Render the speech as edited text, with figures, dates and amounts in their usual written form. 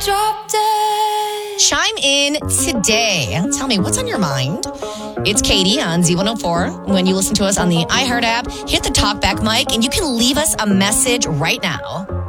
drop dead. Chime in today. Tell me what's on your mind. It's Katie on Z104. When you listen to us on the iHeart app, hit the talkback mic and you can leave us a message right now.